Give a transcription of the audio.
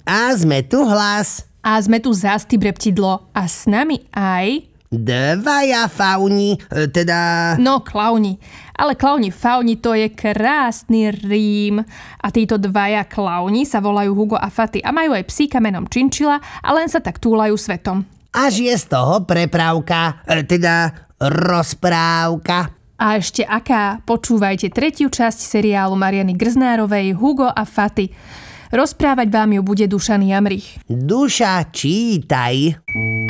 A sme tu hlas. A sme tu zásty breptidlo. A s nami aj... Dvaja fauni, No, klauni. Ale klauni fauni to je krásny rím. A títo dvaja klauni sa volajú Hugo a Faty a majú aj psíka menom Činčila a len sa tak túlajú svetom. Až je z toho prepravka, rozprávka. A ešte aká? Počúvajte 3. časť seriálu Mariany Grznárovej Hugo a Faty. Rozprávať vám ju bude Dušan Jamrich. Duša, čítaj.